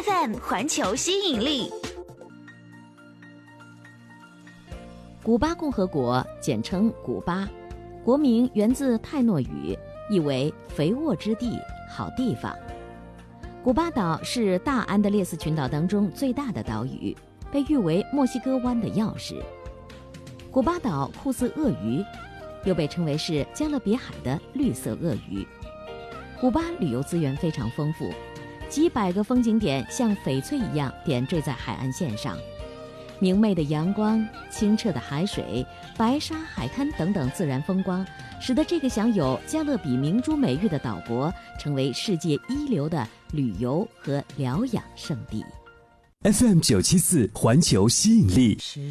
FM 环球吸引力。 古巴共和国简称古巴，国名源自泰诺语，意为肥沃之地、好地方。古巴岛是大安德烈斯群岛当中最大的岛屿，被誉为墨西哥湾的钥匙。古巴岛酷似鳄鱼，又被称为是加勒比海的绿色鳄鱼。古巴旅游资源非常丰富，几百个风景点像翡翠一样点缀在海岸线上。明媚的阳光、清澈的海水、白沙海滩等等自然风光，使得这个享有加勒比明珠美誉的岛国成为世界一流的旅游和疗养胜地。 FM 974环球吸引力。